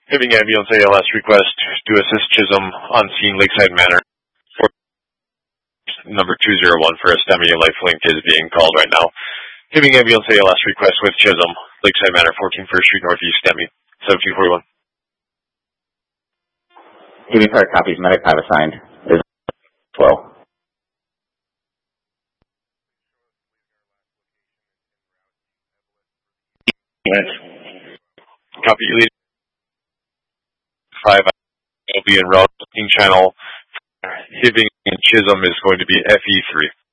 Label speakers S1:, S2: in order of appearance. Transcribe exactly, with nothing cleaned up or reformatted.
S1: Hibbing Ambulance A L S request to assist Chisholm on scene Lakeside Manor. Number two zero one for a STEMI lifelink is being called right now. Hibbing Ambulance A L S request with Chisholm, Lakeside Manor, fourteen First Street Northeast, STEMI, seventeen forty-one.
S2: Hibbing Park copies, medic five assigned. Is well.
S1: Copy, lead five will be en route. Channel Hibbing and Chisholm is going to be F E three.